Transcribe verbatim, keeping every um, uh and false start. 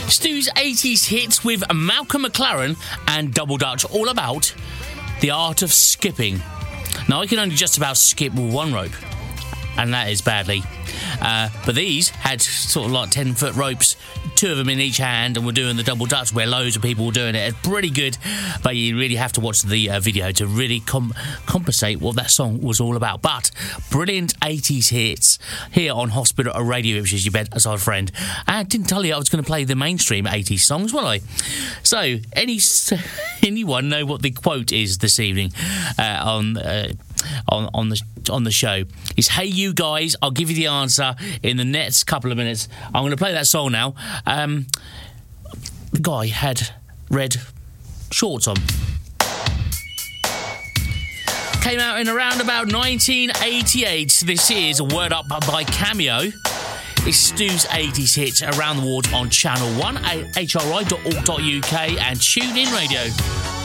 Stu's eighties hits with Malcolm McLaren and Double Dutch, all about the art of skipping. Now, I can only just about skip with one rope, and that is badly. Uh, but these had sort of like ten-foot ropes, two of them in each hand, and were doing the Double Dutch where loads of people were doing it. It's pretty good, but you really have to watch the uh, video to really com- compensate what that song was all about. But brilliant eighties hits here on Hospital Radio, which is your bedside friend. I didn't tell you I was going to play the mainstream eighties songs, will I? So, any anyone know what the quote is this evening uh, on... Uh, On, on the on the show? Is "Hey you guys, I'll give you the answer in the next couple of minutes." I'm going to play that song now. Um, the guy had red shorts on. Came out in around about nineteen eighty-eight. This is Word Up by Cameo. It's Stu's eighties hits around the world on Channel one, H R I dot org dot U K and TuneIn Radio.